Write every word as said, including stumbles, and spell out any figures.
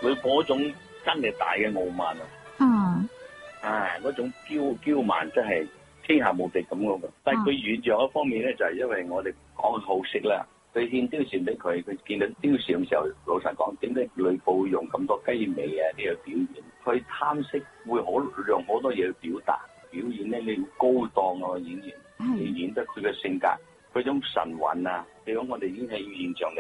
呂布嗰種真係大嘅傲慢啊！ 嗯， 啊，嗰種驕驕慢真係天下無敵咁嘅。但係佢軟弱一方面咧，就係因為我哋講好色啦。佢獻貂蟬俾佢，佢見到貂蟬嘅時候，老實講，點解呂布用咁多雞尾啊呢個表現？佢貪色會好用好多嘢去表達表演咧，你要高檔嘅演員，你演得佢嘅性格，佢種神韻啊，譬如講我哋已經係要現象嘅。